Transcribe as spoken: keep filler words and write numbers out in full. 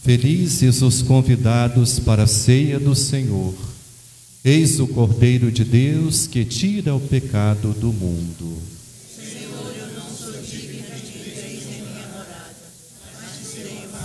Felizes os convidados para a ceia do Senhor. Eis o Cordeiro de Deus que tira o pecado do mundo.